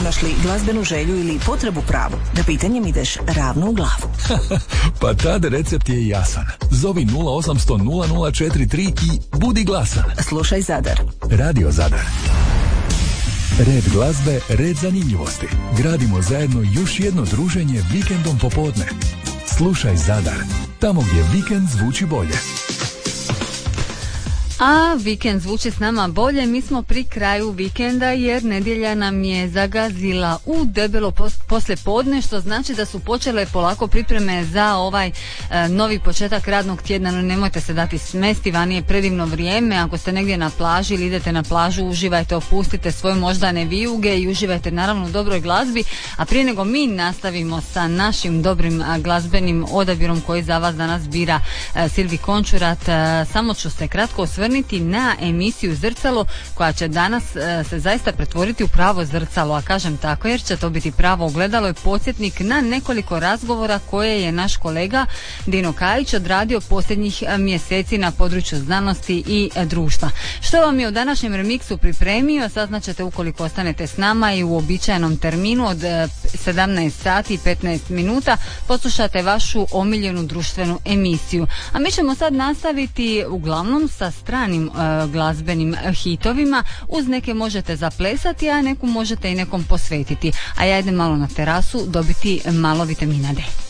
Imaš li glazbenu želju ili potrebu pravu? Da pitanjem ideš ravno u glavu. Pa tad recept je jasan. Zovi 0800 0043 i budi glasan. Slušaj Zadar. Radio Zadar. Red glazbe, red zanimljivosti. Gradimo zajedno još jedno druženje vikendom popodne. Slušaj Zadar. Tamo gdje vikend zvuči bolje. A vikend zvuči s nama bolje, mi smo pri kraju vikenda jer nedjelja nam je zagazila u debelo poslijepodne, što znači da su počele polako pripreme za ovaj novi početak radnog tjedna. No, nemojte se dati smesti, vani je predivno vrijeme. Ako ste negdje na plaži ili idete na plažu, uživajte, opustite svoje moždane vijuge i uživajte naravno u dobroj glazbi. A prije nego mi nastavimo sa našim dobrim glazbenim odabirom koji za vas danas bira Silvi Končurat, samo ću se kratko osvrnuti na emisiju Zrcalo, koja će danas se zaista pretvoriti u pravo zrcalo, a kažem tako jer će to biti pravo ogledalo i podsjetnik na nekoliko razgovora koje je naš kolega Dino Kajić odradio posljednjih mjeseci na području znanosti i društva. Što vam je u današnjem remiksu pripremio, saznaćete ukoliko ostanete s nama i u uobičajenom terminu od 17 sati i 15 minuta poslušate vašu omiljenu društvenu emisiju. A mi ćemo sad nastaviti uglavnom sa stranim glazbenim hitovima. Uz neke možete zaplesati, a neku možete i nekom posvetiti. A ja idem malo na terasu dobiti malo vitamina D.